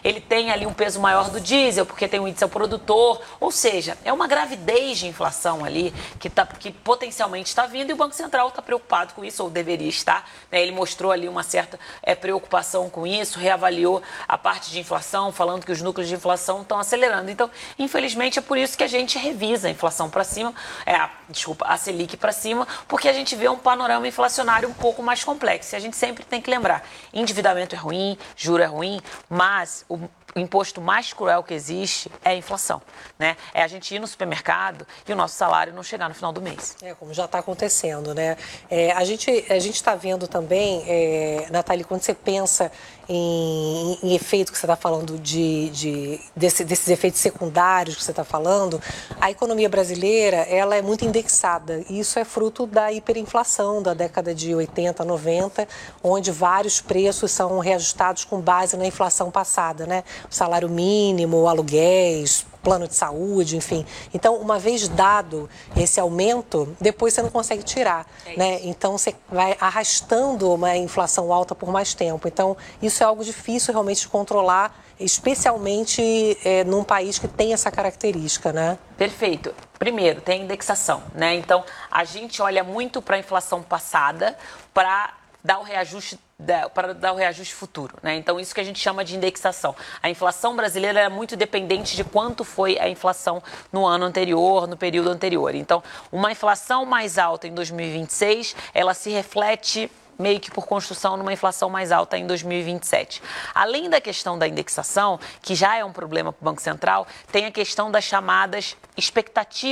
ele tem ali um peso maior do diesel, porque tem um índice ao produtor, ou seja, é uma gravidez de inflação ali que potencialmente está vindo e o Banco Central está preocupado com isso, ou deveria estar, né? Ele mostrou ali uma certa preocupação com isso, reavaliou a parte de inflação, falando que os núcleos de inflação estão acelerando. Então, infelizmente, é por isso que a gente revisa a inflação para cima, a Selic para cima, porque a gente vê um panorama inflacionário um pouco mais complexo. E a gente sempre tem que lembrar, endividamento é ruim, juro é ruim, mas o imposto mais cruel que existe é a inflação, né? É a gente ir no supermercado e o nosso salário não chegar no final do mês. Como já está acontecendo, né? A gente está vendo também, Nathalie, quando você pensa em efeito que você está falando desses efeitos secundários que você está falando, a economia brasileira ela é muito indexada. E isso é fruto da hiperinflação da década de 80, 90, onde vários preços são reajustados com base na inflação passada, né? O salário mínimo, aluguéis, plano de saúde, enfim. Então, uma vez dado esse aumento, depois você não consegue tirar, né? Então, você vai arrastando uma inflação alta por mais tempo. Então, isso é algo difícil realmente de controlar, especialmente num país que tem essa característica, né? Perfeito. Primeiro, tem indexação, né? Então, a gente olha muito para a inflação passada para dar o reajuste futuro, né? Então, isso que a gente chama de indexação. A inflação brasileira é muito dependente de quanto foi a inflação no ano anterior, no período anterior. Então, uma inflação mais alta em 2026, ela se reflete meio que por construção numa inflação mais alta em 2027. Além da questão da indexação, que já é um problema para o Banco Central, tem a questão das chamadas expectativas